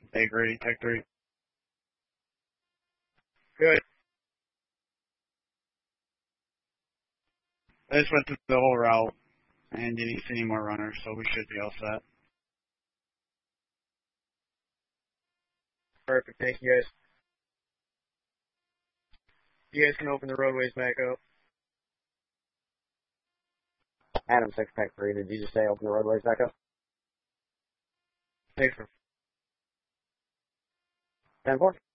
I agree. I agree. Good. I just went through the whole route and didn't see any more runners, so we should be all set. Perfect. Thank you, guys. You guys can open the roadways back up. Adam 6 Pack 3, did you just say open the roadways back up? Thanks for 10-4.